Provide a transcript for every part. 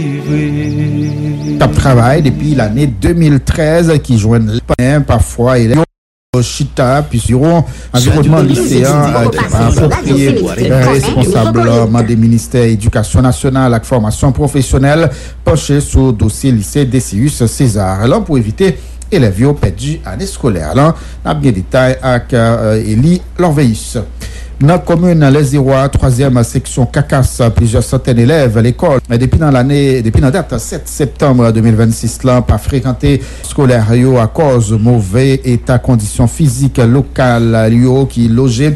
Top travail depuis l'année 2013 qui joignent parfois et Chita, puis sur environnement lycéen approprié responsablement des ministères éducation nationale et formation professionnelle penché sur le dossier lycée Decius César. Alors pour éviter élèves perdus année scolaire. Là, on a bien détail avec Élie Lorveus. Dans la commune Les Irois, 3e section Cacas, plusieurs centaines d'élèves à l'école. Depuis la date 7 septembre 2026, là, pas fréquenté scolaire à cause mauvais état conditions physiques locales qui logeait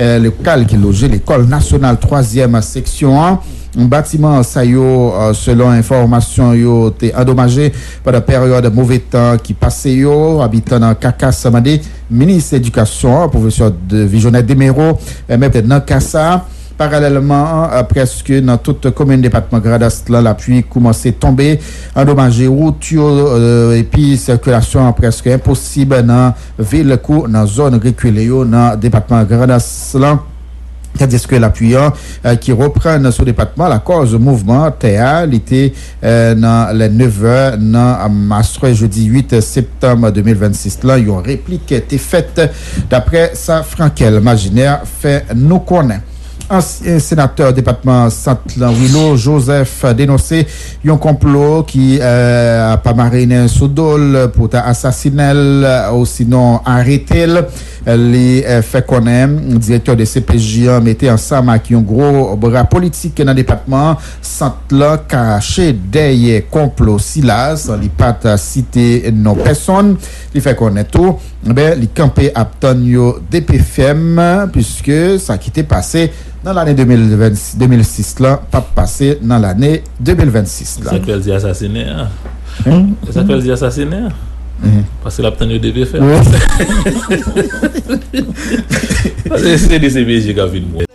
l'école nationale 3e section 1. Un bâtiment ça selon information yo été endommagé par la période de mauvais temps qui passait habitant dans Cacas Mandé ministre éducation professeur de Visionnaire Demero même dans Cassa parallèlement presque dans toute commune département Gradas là la pluie commençait à tomber endommagé route et puis circulation presque impossible dans ville dans zone reculée dans département Gradas là. Tandis que l'appuyant qui reprend sur le département la cause mouvement TA était dans les 9h dans Mastre jeudi 8 septembre 2026 là une réplique était faite d'après ça Frankel Maginaire fait nous connaît. Ancien sénateur département Saint-Lanvilo Joseph dénoncé un complot qui a pas mariné Soudol pour assassiner ou sinon arrêter les fait connaître directeur de CPJ mettait ensemble avec un gros bras politique dans le département Saint-Lan caché derrière complot Silas les pas cité non personne il fait connaître tout ben les campé Aptonio DPFM puisque ça qui était passé dans l'année 2006 là pas passé dans l'année 2026 là. Ça qu'elle dit assassiné ça qu'elle dit assassiné parce que l'Aptonio DPFM c'est des CPJ qui a vu